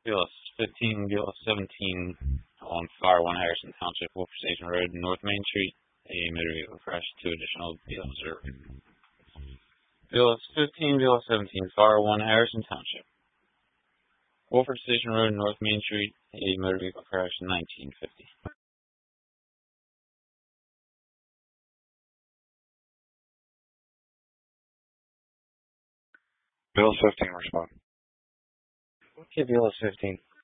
BLS 15, BLS 17 on fire, 1 Harrison Township, Wolfer Station Road, North Main Street. A motor vehicle crash, 2 additional BLS are BLS 15, BLS 17, fire, 1 Harrison Township, Wolfer Station Road, North Main Street. A motor vehicle crash, 1950. BLS 15, respond. Okay, BLS 15.